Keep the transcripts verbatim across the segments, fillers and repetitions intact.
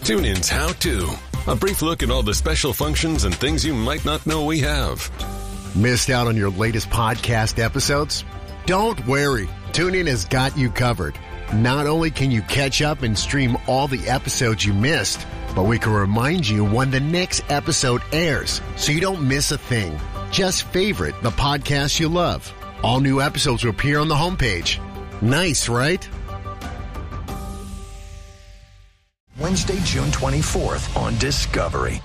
TuneIn's How To. A brief look at all the special functions and things you might not know we have. Missed out on your latest podcast episodes? Don't worry. TuneIn has got you covered. Not only can you catch up and stream all the episodes you missed, but we can remind you when the next episode airs so you don't miss a thing. Just favorite the podcast you love. All new episodes will appear on the homepage. Nice, right? Wednesday, June twenty-fourth on Discovery.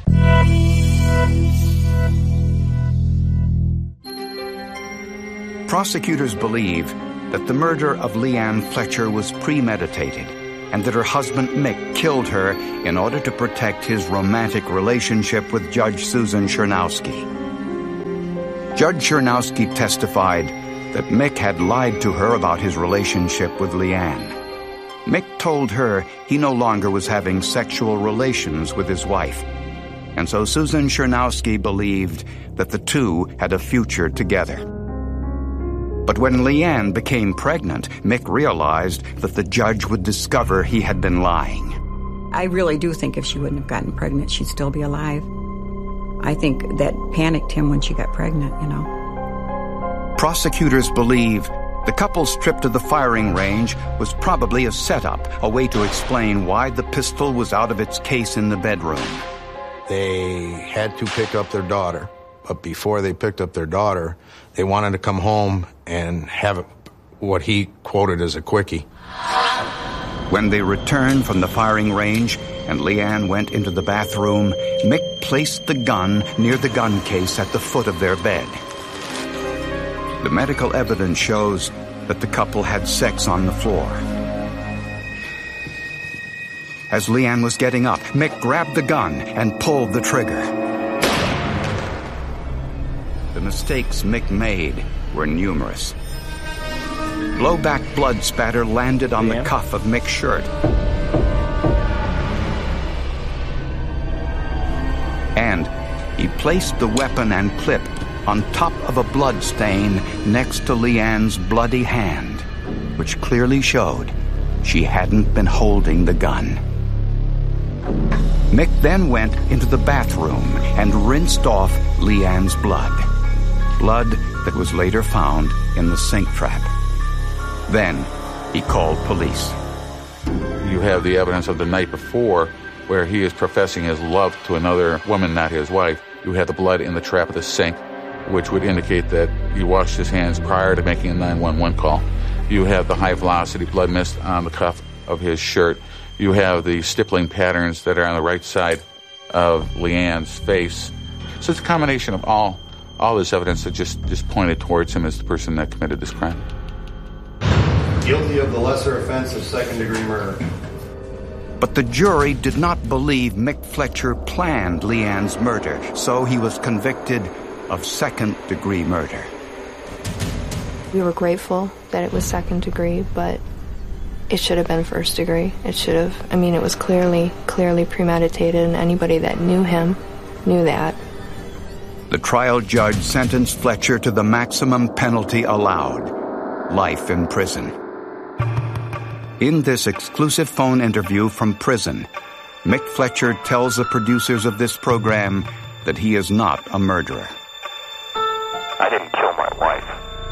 Prosecutors believe that the murder of Leanne Fletcher was premeditated and that her husband Mick killed her in order to protect his romantic relationship with Judge Susan Chernowski. Judge Chernowski testified that Mick had lied to her about his relationship with Leanne. Mick told her he no longer was having sexual relations with his wife, and so Susan Chernowski believed that the two had a future together. But when Leanne became pregnant, Mick realized that the judge would discover he had been lying. I really do think if she wouldn't have gotten pregnant, she'd still be alive. I think that panicked him when she got pregnant, you know. Prosecutors believe the couple's trip to the firing range was probably a setup, a way to explain why the pistol was out of its case in the bedroom. They had to pick up their daughter, but before they picked up their daughter, they wanted to come home and have what he quoted as a quickie. When they returned from the firing range and Leanne went into the bathroom, Mick placed the gun near the gun case at the foot of their bed. The medical evidence shows that the couple had sex on the floor. As Leanne was getting up, Mick grabbed the gun and pulled the trigger. The mistakes Mick made were numerous. Blowback blood spatter landed on the cuff of Mick's shirt. And he placed the weapon and clip on top of a blood stain next to Leanne's bloody hand, which clearly showed she hadn't been holding the gun. Mick then went into the bathroom and rinsed off Leanne's blood. Blood that was later found in the sink trap. Then he called police. You have the evidence of the night before where he is professing his love to another woman, not his wife. You have the blood in the trap of the sink, which would indicate that he washed his hands prior to making a nine one one call. You have the high-velocity blood mist on the cuff of his shirt. You have the stippling patterns that are on the right side of Leanne's face. So it's a combination of all all this evidence that just, just pointed towards him as the person that committed this crime. Guilty of the lesser offense of second-degree murder. But the jury did not believe Mick Fletcher planned Leanne's murder, so he was convicted of second-degree murder. We were grateful that it was second degree, but it should have been first degree. It should have, I mean, it was clearly, clearly premeditated, and anybody that knew him knew that. The trial judge sentenced Fletcher to the maximum penalty allowed, life in prison. In this exclusive phone interview from prison, Mick Fletcher tells the producers of this program that he is not a murderer. I didn't kill my wife.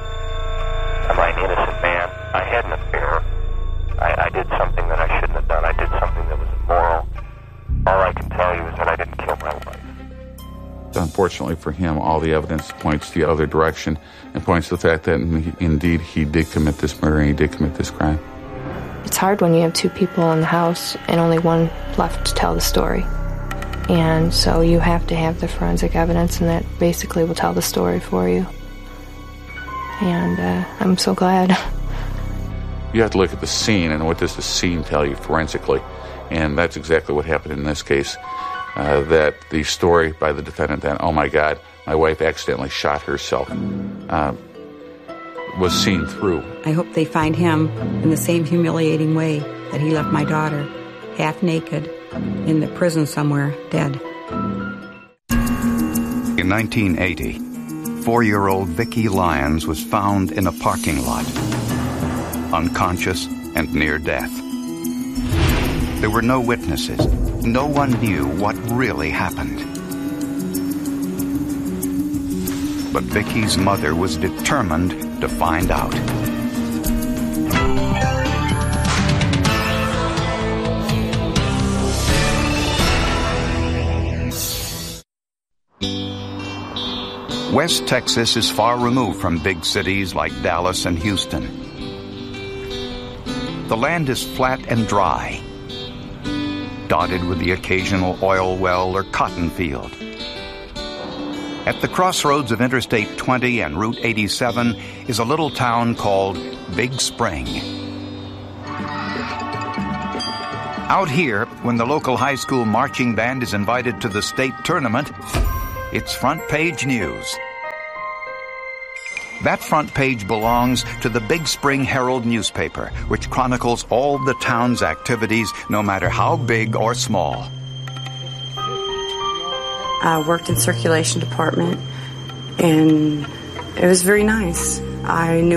Am I an innocent man? I had an affair. I, I did something that I shouldn't have done. I did something that was immoral. All I can tell you is that I didn't kill my wife. Unfortunately for him, all the evidence points the other direction and points to the fact that indeed he did commit this murder and he did commit this crime. It's hard when you have two people in the house and only one left to tell the story. And so you have to have the forensic evidence, and that basically will tell the story for you. And uh, I'm so glad. You have to look at the scene, and what does the scene tell you forensically? And that's exactly what happened in this case. Uh, that the story by the defendant that, oh my God, my wife accidentally shot herself, uh, was seen through. I hope they find him in the same humiliating way that he left my daughter, half naked, in the prison somewhere, dead. In nineteen eighty, four-year-old Vicki Lyons was found in a parking lot, unconscious and near death. There were no witnesses. No one knew what really happened. But Vicky's mother was determined to find out. West Texas is far removed from big cities like Dallas and Houston. The land is flat and dry, dotted with the occasional oil well or cotton field. At the crossroads of Interstate twenty and Route eighty-seven is a little town called Big Spring. Out here, when the local high school marching band is invited to the state tournament, it's front page news. That front page belongs to the Big Spring Herald newspaper, which chronicles all the town's activities, no matter how big or small. I worked in circulation department, and it was very nice. I knew